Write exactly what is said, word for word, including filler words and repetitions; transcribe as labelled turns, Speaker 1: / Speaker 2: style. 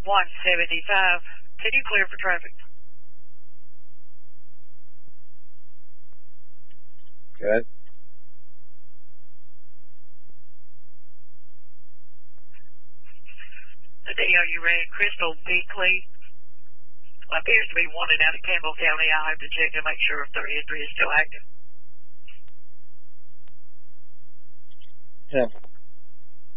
Speaker 1: one seventy-five. Can you clear for traffic?
Speaker 2: Good.
Speaker 1: The D O you ran, Crystal Beakley, appears to be wanted out of Campbell County. I'll have to check to make sure if their entry is still active.
Speaker 2: Yeah.